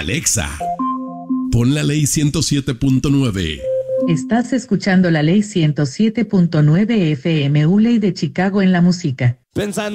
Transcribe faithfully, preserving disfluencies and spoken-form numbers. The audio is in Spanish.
Alexa, pon la ley ciento siete punto nueve. Estás escuchando la ley ciento siete punto nueve F M, U Ley de Chicago en la música. Pensando